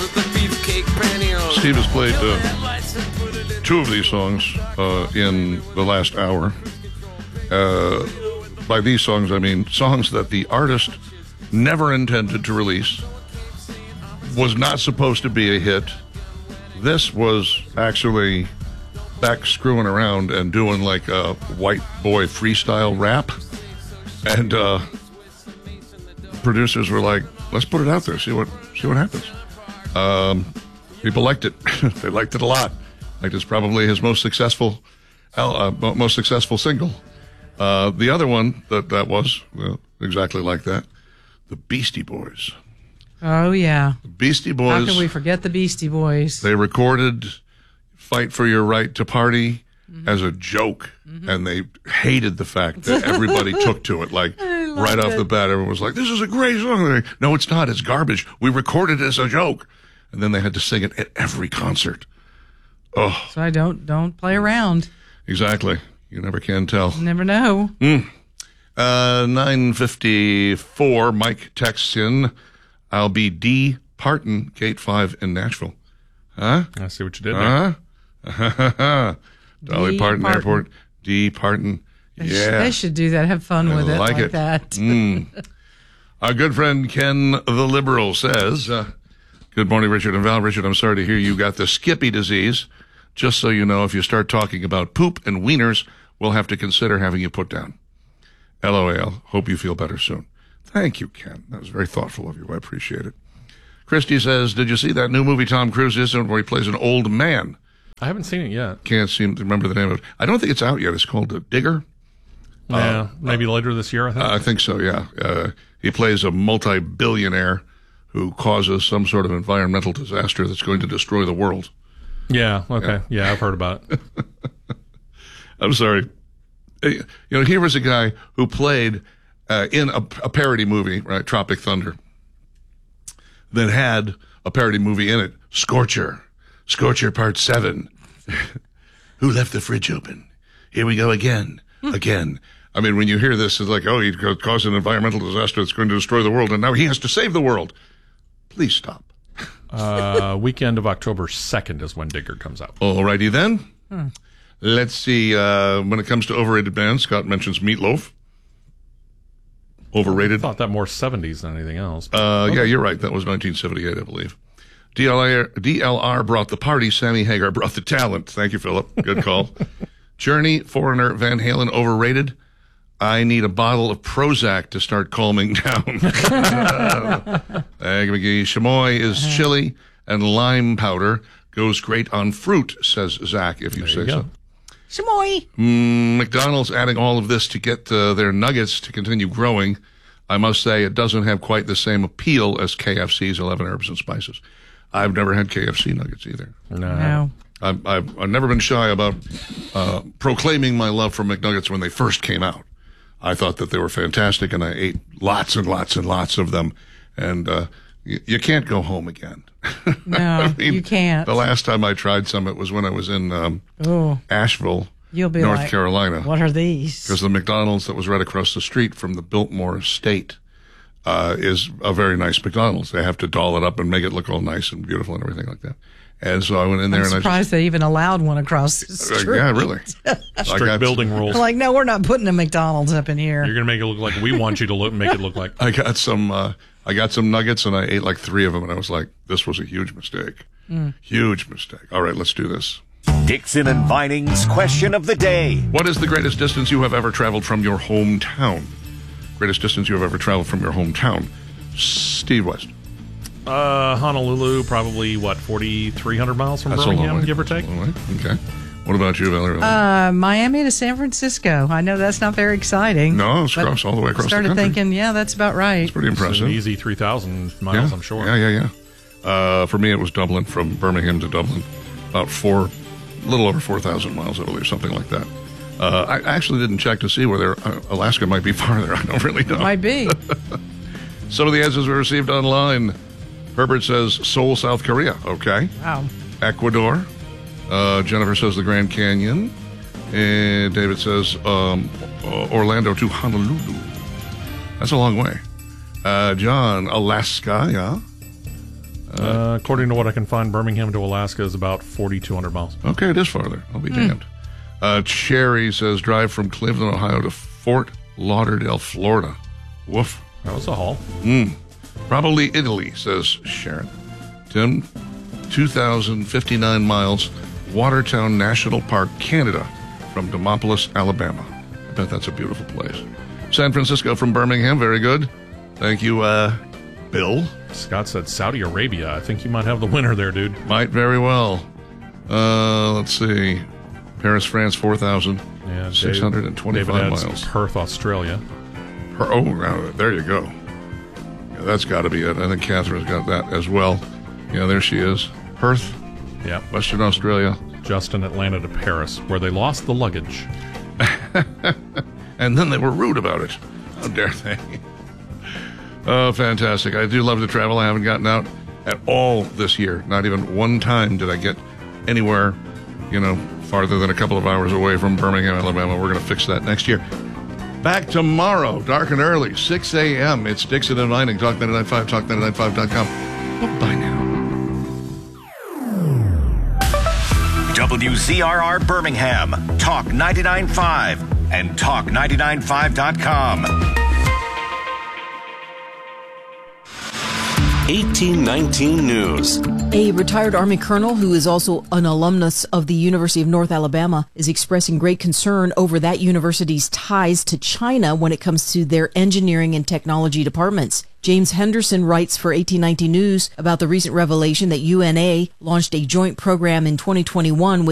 Steve has played two of these songs in the last hour. By these songs, I mean songs that the artist never intended to release, was not supposed to be a hit. This was actually Beck screwing around and doing like a white boy freestyle rap. And producers were like, let's put it out there, see what happens. People liked it. They liked it a lot. Like it's probably his most successful single. The other one that was exactly like that, the Beastie Boys. Oh, yeah. The Beastie Boys. How can we forget the Beastie Boys? They recorded Fight for Your Right to Party as a joke, and they hated the fact that everybody took to it. Like, right off the bat, everyone was like, this is a great song. Like, no, it's not. It's garbage. We recorded it as a joke. And then they had to sing it at every concert. Oh. So I don't play around. Exactly. You never can tell. You never know. 9:54, Mike texts in, I'll be D. Parton, Gate 5 in Nashville. Huh? I see what you did there. Dolly Parton Airport, D. Parton. Yeah. They should do that. Have fun with it like that. Our good friend Ken the Liberal says, good morning, Richard and Val. Richard, I'm sorry to hear you got the Skippy disease. Just so you know, if you start talking about poop and wieners, we'll have to consider having you put down. LOL. Hope you feel better soon. Thank you, Ken. That was very thoughtful of you. I appreciate it. Christy says, did you see that new movie Tom Cruise is in where he plays an old man? I haven't seen it yet. Can't seem to remember the name of it. I don't think it's out yet. It's called Digger. Yeah, maybe later this year, I think. I think so, yeah. He plays a multi-billionaire who causes some sort of environmental disaster that's going to destroy the world. Yeah, okay. Yeah, I've heard about it. I'm sorry. You know, here was a guy who played in a parody movie, right, Tropic Thunder, that had a parody movie in it, Scorcher Part 7. Who left the fridge open? Here we go again. I mean, when you hear this, it's like, oh, he caused an environmental disaster that's going to destroy the world, and now he has to save the world. Please stop. Weekend of October 2nd is when Digger comes out. All righty then. Let's see. When it comes to overrated bands, Scott mentions Meatloaf. Overrated. I thought that more 70s than anything else. Yeah, you're right. That was 1978, I believe. DLR brought the party. Sammy Hagar brought the talent. Thank you, Philip. Good call. Journey, Foreigner, Van Halen, overrated. I need a bottle of Prozac to start calming down. McGee. Chamoy is chili, and lime powder goes great on fruit, says Zach, if you say so. Chamoy. McDonald's adding all of this to get their nuggets to continue growing. I must say it doesn't have quite the same appeal as KFC's 11 herbs and spices. I've never had KFC nuggets either. No. I've never been shy about proclaiming my love for McNuggets when they first came out. I thought that they were fantastic, and I ate lots and lots and lots of them. And you can't go home again. No, I mean, you can't. The last time I tried some, it was when I was in Asheville, North Carolina. What are these? Because the McDonald's that was right across the street from the Biltmore Estate is a very nice McDonald's. They have to doll it up and make it look all nice and beautiful and everything like that. And so I went in there I'm surprised they even allowed one across the street. Yeah, really. Strict building rules. Like, no, we're not putting a McDonald's up in here. You're going to make it look like we want you to make it look like. I got some nuggets, and I ate like 3 of them, and I was like, this was a huge mistake. Huge mistake. All right, let's do this. Dixon and Vining's question of the day. What is the greatest distance you have ever traveled from your hometown? Greatest distance you have ever traveled from your hometown. Steve West. Honolulu, probably, 4,300 miles from That's a long Birmingham, way. give or take. Okay. What about you, Valerie? Miami to San Francisco. I know that's not very exciting. No, it's all the way across the country. Started thinking, yeah, that's about right. It's pretty impressive. It's an easy 3,000 miles, I'm sure. Yeah. For me, it was Dublin, from Birmingham to Dublin. About a little over 4,000 miles, I believe, something like that. I actually didn't check to see whether Alaska might be farther. I don't really know. Might be. Some of the answers we received online. Herbert says Seoul, South Korea. Okay. Wow. Ecuador. Jennifer says the Grand Canyon. And David says Orlando to Honolulu. That's a long way. John, Alaska, yeah. According to what I can find, Birmingham to Alaska is about 4,200 miles. Okay, it is farther. I'll be damned. Cherry says drive from Cleveland, Ohio to Fort Lauderdale, Florida. Woof. That was a haul. Probably Italy, says Sharon. Tim, 2,059 miles, Watertown National Park, Canada, from Demopolis, Alabama. I bet that's a beautiful place. San Francisco from Birmingham, very good. Thank you, Bill. Scott said Saudi Arabia. I think you might have the winner there, dude. Might very well. Let's see. Paris, France, 4,625 David adds miles. Perth, Australia. There you go. Yeah, that's got to be it. I think Catherine's got that as well. Yeah, there she is. Perth, Yeah. Western Australia. Justin, Atlanta to Paris, where they lost the luggage. And then they were rude about it. How dare they? Oh, fantastic. I do love to travel. I haven't gotten out at all this year. Not even one time did I get anywhere, farther than a couple of hours away from Birmingham, Alabama. We're going to fix that next year. Back tomorrow, dark and early, 6 a.m. It's Dixon and Vining, Talk 99.5, talk995.com. Bye now. WZRR Birmingham, Talk 99.5, and talk995.com. 1819 News. A retired Army colonel who is also an alumnus of the University of North Alabama is expressing great concern over that university's ties to China when it comes to their engineering and technology departments. James Henderson writes for 1819 News about the recent revelation that UNA launched a joint program in 2021 with